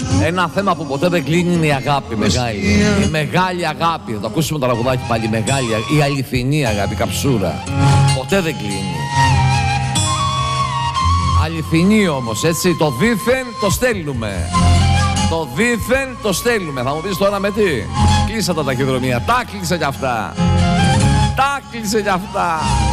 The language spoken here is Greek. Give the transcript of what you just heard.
Ένα θέμα που ποτέ δεν κλείνει είναι η αγάπη μεγάλη. Η μεγάλη αγάπη. Θα το ακούσουμε το τραγουδάκι πάλι. Μεγάλη, η αληθινή αγάπη, καψούρα. Ποτέ δεν κλείνει. Αληθινή όμως, έτσι. Το δήθεν το στέλνουμε. Το δήθεν το στέλνουμε. Θα μου πεις τώρα με τι. Κλείσα τα ταχυδρομεία. Τα κλείσε κι αυτά. Τα κλείσε κι αυτά.